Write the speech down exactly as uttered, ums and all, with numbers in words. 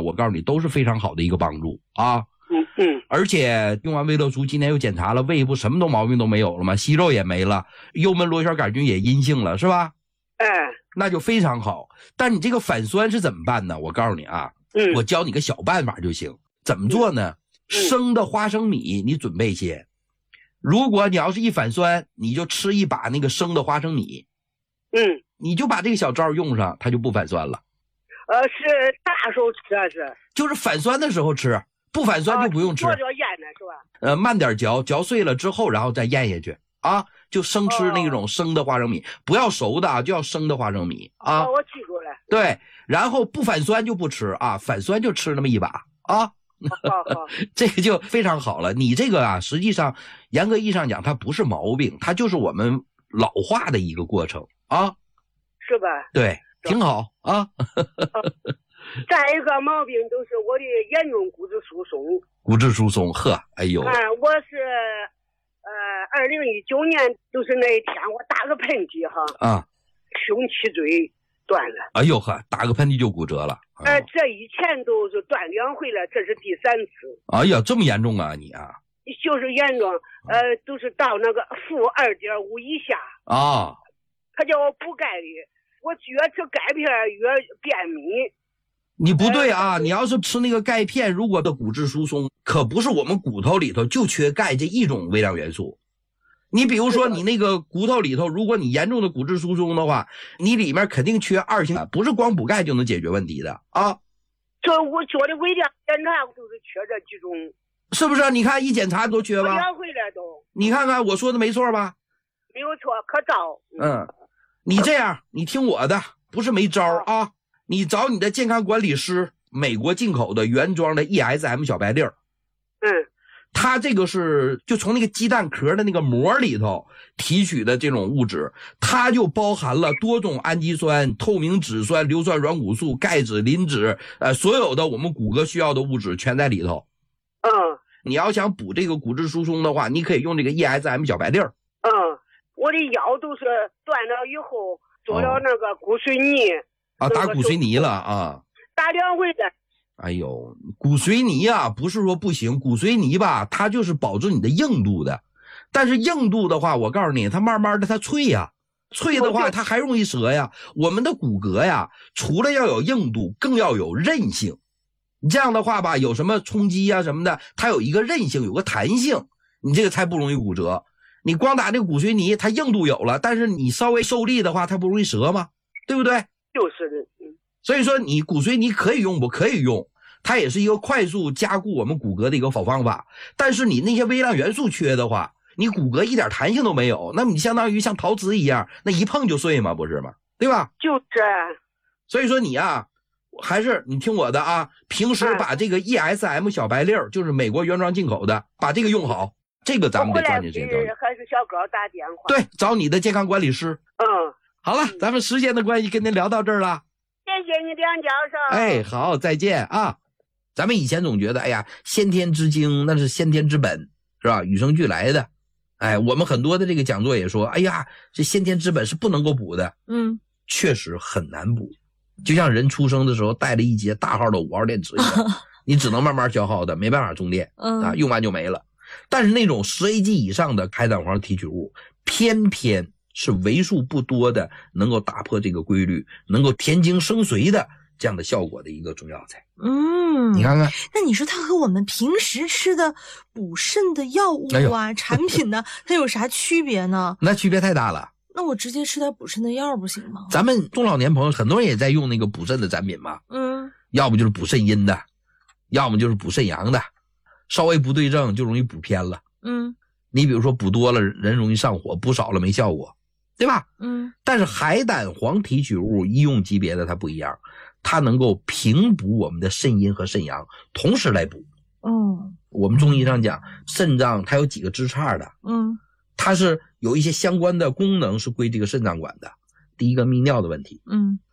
我告诉你都是非常好的一个帮助啊。 嗯嗯， 而且用完维乐舒，今天又检查了胃部，什么都毛病都没有了嘛，息肉也没了，幽门螺旋杆菌也阴性了，是吧？ 哎， 那就非常好。但你这个反酸是怎么办呢？我告诉你啊， 嗯， 我教你个小办法就行。怎么做呢？ 嗯、 生的花生米你准备些，如果你要是一反酸，你就吃一把那个生的花生米， 嗯， 你就把这个小招用上，它就不反酸了。 呃，是啥时候吃啊？是就是反酸的时候吃，不反酸就不用吃。 做着腌呢是吧？ 呃，慢点嚼，嚼碎了之后，然后再咽下去啊，就生吃那种生的花生米，哦、不要熟的啊，就要生的花生米啊。 哦，我记住了。 对，然后不反酸就不吃啊，反酸就吃那么一把啊。 好好这个就非常好了。你这个啊，实际上严格意义上讲，它不是毛病，它就是我们老化的一个过程啊， 是吧？ 对，挺好啊。 再一个毛病就是我的严重骨质疏松。 骨质疏松，呵，哎呦。 啊，我是呃，二零一九年就是那一天我打个喷嚏哈， 啊， 胸脊椎断了。 哎呦呵，打个喷嚏就骨折了。 呃，这以前都是断两回了，这是第三次。 哎呀，这么严重啊你啊？ 就是严重，呃，都是到那个负二点五以下啊。 他叫我补钙的，我越吃钙片越便秘。 你不对啊！你要是吃那个钙片，如果的骨质疏松，可不是我们骨头里头就缺钙这一种微量元素。你比如说，你那个骨头里头，如果你严重的骨质疏松的话，你里面肯定缺二型，不是光补钙就能解决问题的啊。 这我做的微量检查就是缺这几种， 是不是？你看一检查都缺吧？ 两回来都。 你看看我说的没错吧？ 没有错，可照。 嗯，你这样，你听我的，不是没招啊。你找你的健康管理师，美国进口的原装的 E S M 小白粒儿， 嗯， 它这个是就从那个鸡蛋壳的那个膜里头提取的这种物质，它就包含了多种氨基酸、透明质酸、硫酸软骨素、钙质、磷脂，呃，所有的我们骨骼需要的物质全在里头。 嗯， 你要想补这个骨质疏松的话，你可以用这个 E S M 小白粒儿。 嗯，我的腰都是断了以后做了那个骨髓泥。哦啊，打骨髓泥了啊！ 打两回的。 哎呦，骨髓泥啊，不是说不行，骨髓泥吧，它就是保证你的硬度的。但是硬度的话，我告诉你，它慢慢的它脆呀，脆的话它还容易折呀。我们的骨骼呀，除了要有硬度，更要有韧性。你这样的话吧，有什么冲击啊什么的，它有一个韧性，有个弹性，你这个才不容易骨折。你光打这个骨髓泥，它硬度有了，但是你稍微受力的话，它不容易折吗？对不对？ 就是的，嗯， 所以说你骨髓泥可以用不可以用，它也是一个快速加固我们骨骼的一个好方法。但是你那些微量元素缺的话，你骨骼一点弹性都没有，那么你相当于像陶瓷一样，那一碰就碎嘛，不是吗？对吧？ 就是。 所以说你啊，还是你听我的啊，平时把这个 E S M 小白粒儿，就是美国原装进口的，把这个用好，这个咱们得抓紧时间。 还是小高打电话。 对，找你的健康管理师。 嗯。 好了，咱们时间的关系跟您聊到这儿了。 谢谢你，梁教授。 哎，好，再见啊！咱们以前总觉得，哎呀，先天之精那是先天之本，是吧？与生俱来的。哎，我们很多的这个讲座也说，哎呀，这先天之本是不能够补的。 嗯， 确实很难补。就像人出生的时候带了一节大号的五号电池一样，你只能慢慢消耗的，没办法充电， 嗯啊，用完就没了。但是那种十 A G 以上的开蛋黄提取物，偏偏是为数不多的能够打破这个规律，能够填精生髓的这样的效果的一个中药材。 嗯， 你看看， 那你说它和我们平时吃的补肾的药物啊、哎、产品呢，它有啥区别呢？ 那区别太大了。 那我直接吃点补肾的药不行吗？ 咱们中老年朋友很多人也在用那个补肾的产品嘛， 嗯， 要不就是补肾阴的，要么就是补肾阳的，稍微不对症就容易补偏了。 嗯， 你比如说补多了人容易上火，补少了没效果，对吧？ 嗯， 但是海胆黄提取物医用级别的它不一样，它能够平补我们的肾阴和肾阳，同时来补。 嗯， 我们中医上讲，肾脏它有几个支叉的， 嗯， 它是有一些相关的功能是归这个肾脏管的。第一个泌尿的问题， 嗯，